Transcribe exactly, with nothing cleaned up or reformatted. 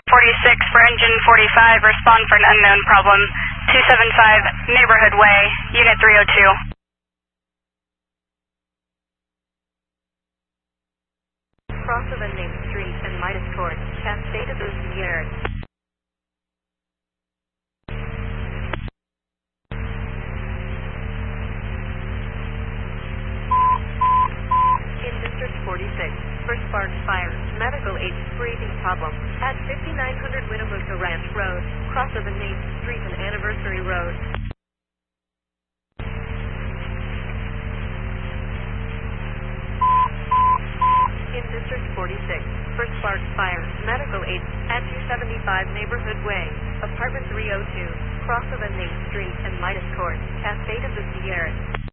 forty-six for engine forty-five, respond for an unknown problem. two seven five Neighborhood Way, Unit three oh two. Cross of unnamed street and Midas Court, Cascade de Sierra. In District forty-six, first spark fire, medical aid, breathing problem, at fifty-nine hundred Winnemucca Ranch Road, cross of unnamed street and Anniversary Road. In District forty-six, first spark fire, medical aid, at two seventy-five Neighborhood Way, apartment three oh two, cross of unnamed street and Midas Court, Cascade of the Sierra.